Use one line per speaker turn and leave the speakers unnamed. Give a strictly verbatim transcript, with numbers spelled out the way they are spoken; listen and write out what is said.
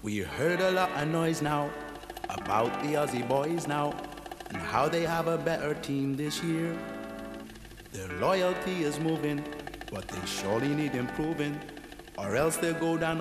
We heard a lot of noise now about the Aussie boys now and how they have a better team this year. Their loyalty is moving, but they surely need improving, or else they'll go down